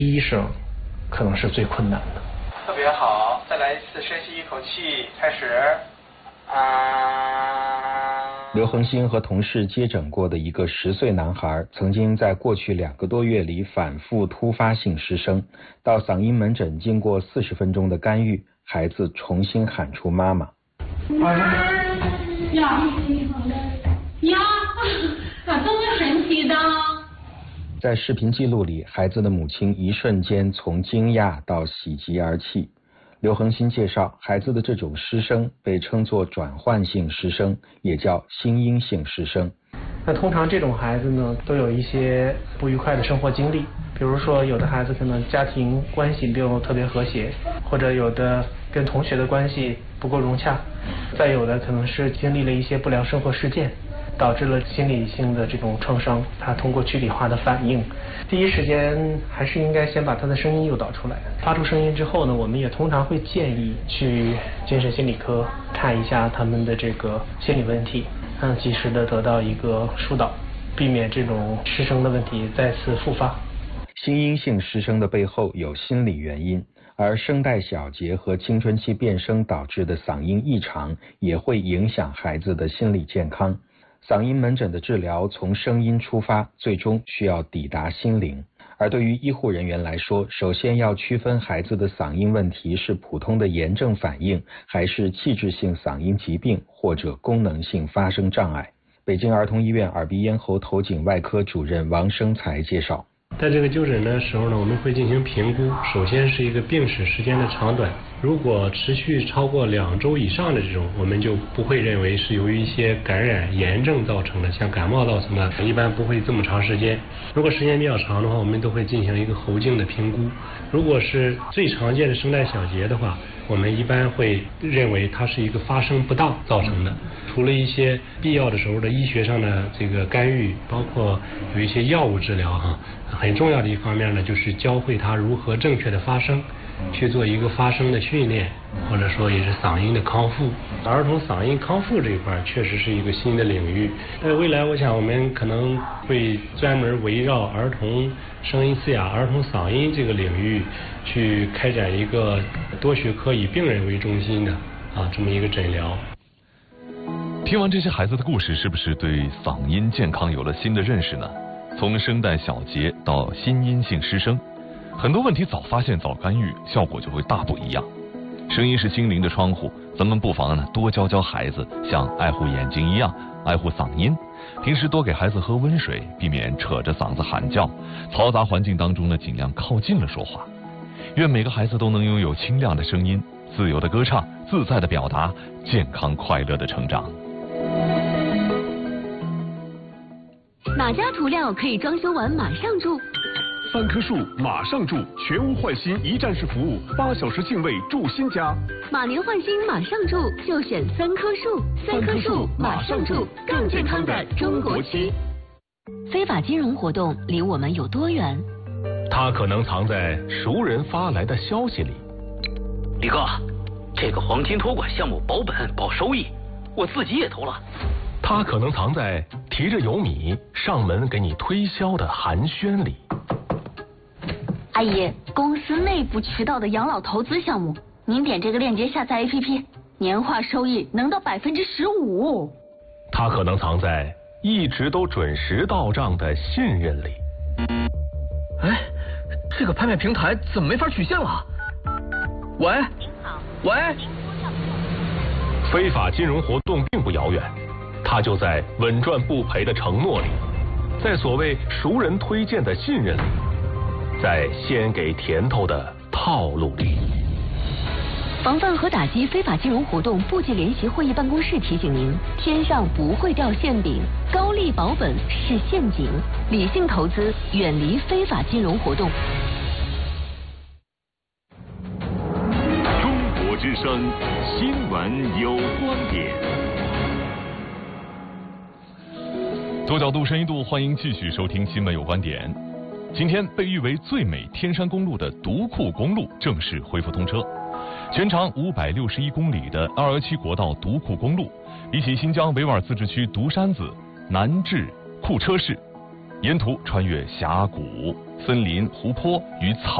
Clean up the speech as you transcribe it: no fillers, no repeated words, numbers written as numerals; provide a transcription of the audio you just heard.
医生可能是最困难的。 特别好，再来一次，深吸一口气，开始。 刘恒星和同事接诊过的一个10岁男孩，曾经在过去2个多月里反复突发性失声，到嗓音门诊经过40分钟的干预，孩子重新喊出妈妈。 呀，咋这么神奇的？ 在视频记录里，孩子的母亲一瞬间从惊讶到喜极而泣。刘恒星介绍，孩子的这种失声被称作转换性失声，也叫心因性失声。 那通常这种孩子呢，都有一些不愉快的生活经历，比如说有的孩子可能家庭关系并不特别和谐，或者有的跟同学的关系不够融洽，再有的可能是经历了一些不良生活事件，导致了心理性的这种创伤，他通过躯体化的反应，第一时间还是应该先把他的声音诱导出来。发出声音之后呢，我们也通常会建议去精神心理科看一下他们的这个心理问题，及时的得到一个疏导，避免这种失声的问题再次复发。 心因性失声的背后有心理原因，而声带小结和青春期变声导致的嗓音异常也会影响孩子的心理健康。嗓音门诊的治疗从声音出发，最终需要抵达心灵。而对于医护人员来说，首先要区分孩子的嗓音问题是普通的炎症反应，还是器质性嗓音疾病或者功能性发声障碍。北京儿童医院耳鼻咽喉头颈外科主任王生才介绍， 在这个就诊的时候呢，我们会进行评估，首先是一个病史时间的长短，如果持续超过2周以上的这种，我们就不会认为是由于一些感染炎症造成的，像感冒造成的，一般不会这么长时间。如果时间比较长的话，我们都会进行一个喉镜的评估。如果是最常见的声带小结的话，我们一般会认为它是一个发声不当造成的。除了一些必要的时候的医学上的这个干预，包括有一些药物治疗很重要的一方面呢，就是教会他如何正确的发声，去做一个发声的训练，或者说也是嗓音的康复。儿童嗓音康复这一块确实是一个新的领域。未来我想我们可能会专门围绕儿童声音嘶哑、儿童嗓音这个领域去开展一个多学科以病人为中心的这么一个诊疗。 听完这些孩子的故事，是不是对嗓音健康有了新的认识呢？从声带小结到心因性失声，很多问题早发现早干预，效果就会大不一样。声音是心灵的窗户，咱们不妨多教教孩子，像爱护眼睛一样爱护嗓音。平时多给孩子喝温水，避免扯着嗓子喊叫，嘈杂环境当中尽量靠近了说话。愿每个孩子都能拥有清亮的声音，自由的歌唱，自在的表达，健康快乐的成长。 哪家涂料可以装修完马上住 ？3棵树马上住，全屋换新一站式服务，8小时净位住新家。 马年换新马上住，就选3棵树。3棵树马上住，更健康的中国区。非法金融活动离我们有多远？ 它可能藏在熟人发来的消息里。 李哥，这个黄金托管项目保本保收益，我自己也投了。 它可能藏在提着油米上门给你推销的寒暄里。 阿姨，公司内部渠道的养老投资项目，您点这个链接下载 APP， 年化收益能到15%。 它可能藏在一直都准时到账的信任里。 哎，这个拍卖平台怎么没法取现了？喂，您好，喂。 非法金融活动并不遥远，它就在稳赚不赔的承诺里，在所谓熟人推荐的信任里，在先给甜头的套路里。 防范和打击非法金融活动部级联席会议办公室提醒您：天上不会掉馅饼，高利保本是陷阱，理性投资，远离非法金融活动。 中国之声新闻有观点。 多角度、深一度，欢迎继续收听新闻有观点。今天被誉为最美天山公路的独库公路正式恢复通车。全长561公里的217国道独库公路，比起新疆维吾尔自治区独山子、南至库车市， 沿途穿越峡谷、森林、湖泊与草